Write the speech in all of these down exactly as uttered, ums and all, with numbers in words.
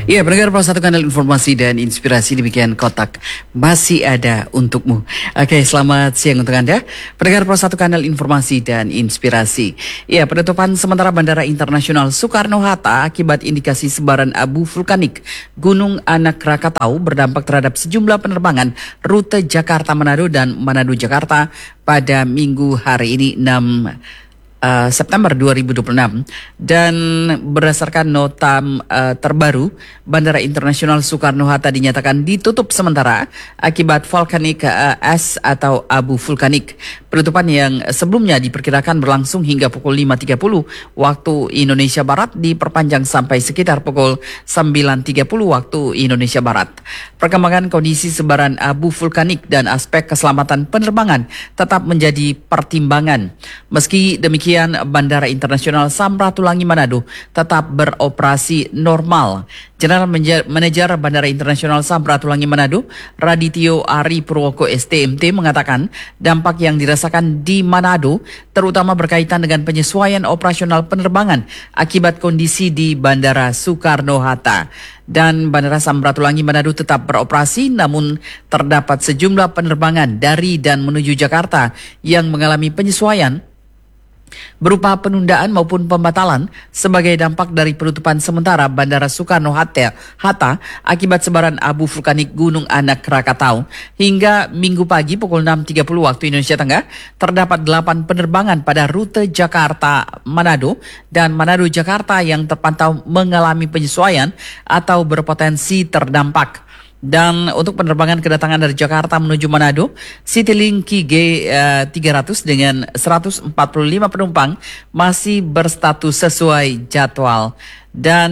Ya, pendengar Pro satu Kanal Informasi dan Inspirasi, demikian kotak masih ada untukmu. Oke, selamat siang untuk Anda, pendengar Pro satu Kanal Informasi dan Inspirasi. Ya, penutupan sementara Bandara Internasional Soekarno-Hatta akibat indikasi sebaran abu vulkanik Gunung Anak Krakatau berdampak terhadap sejumlah penerbangan rute Jakarta-Manado dan Manado-Jakarta pada minggu hari ini enam Uh, September dua ribu dua puluh enam. Dan berdasarkan nota uh, terbaru, Bandara Internasional Soekarno-Hatta dinyatakan ditutup sementara akibat vulkanik uh, es atau abu vulkanik. Penutupan yang sebelumnya diperkirakan berlangsung hingga pukul lima tiga puluh waktu Indonesia Barat diperpanjang sampai sekitar pukul sembilan tiga puluh waktu Indonesia Barat. Perkembangan kondisi sebaran abu vulkanik dan aspek keselamatan penerbangan tetap menjadi pertimbangan. Meski demikian, Bandara Internasional Samratulangi Manado tetap beroperasi normal. General Manager Bandara Internasional Samratulangi Manado, Radityo Ari Purwoko S T M T, mengatakan dampak yang dirasakan di Manado terutama berkaitan dengan penyesuaian operasional penerbangan akibat kondisi di Bandara Soekarno-Hatta. Dan Bandara Samratulangi Manado tetap beroperasi, namun terdapat sejumlah penerbangan dari dan menuju Jakarta yang mengalami penyesuaian berupa penundaan maupun pembatalan sebagai dampak dari penutupan sementara Bandara Soekarno-Hatta Hatta akibat sebaran abu vulkanik Gunung Anak Krakatau. Hingga minggu pagi pukul enam tiga puluh waktu Indonesia Tengah, terdapat delapan penerbangan pada rute Jakarta-Manado dan Manado-Jakarta yang terpantau mengalami penyesuaian atau berpotensi terdampak. Dan untuk penerbangan kedatangan dari Jakarta menuju Manado, Citylink K G uh, tiga ratus dengan seratus empat puluh lima penumpang masih berstatus sesuai jadwal. Dan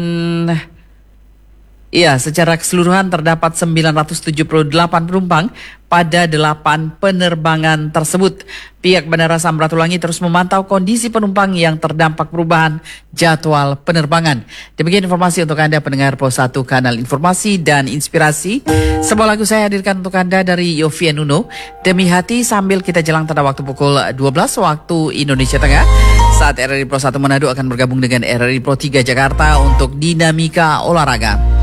ya, secara keseluruhan terdapat sembilan ratus tujuh puluh delapan penumpang pada delapan penerbangan tersebut. Pihak Bandara Samratulangi terus memantau kondisi penumpang yang terdampak perubahan jadwal penerbangan. Demikian informasi untuk Anda pendengar Pro satu Kanal Informasi dan Inspirasi. Sebuah lagu saya hadirkan untuk Anda dari Yovie Nuno, Demi Hati, sambil kita jelang pada waktu pukul dua belas waktu Indonesia Tengah. Saat R R I Pro satu Manado akan bergabung dengan R R I Pro tiga Jakarta untuk Dinamika Olahraga.